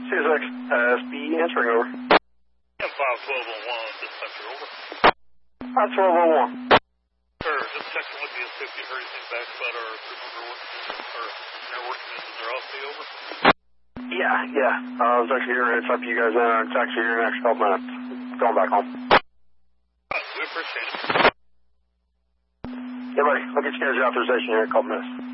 CSX SB answering over. Yeah, 51201, dispatcher over. 51201. Sir, just checking with you to see if you heard anything back about our crew member working or their working in their office over. Yeah. I was actually here to type you guys in. It's actually here in the next couple minutes. Going back home. We appreciate it. Yeah, buddy. I'll get you guys your authorization here in a couple minutes.